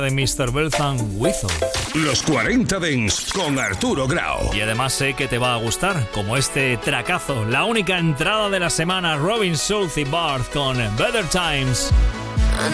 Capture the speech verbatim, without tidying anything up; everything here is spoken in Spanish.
de mister Beltham, Whistle. Los cuarenta Dance con Arturo Grau. Y además sé que te va a gustar, como este tracazo, la única entrada de la semana, Robin Schulz y Barth con Better Times.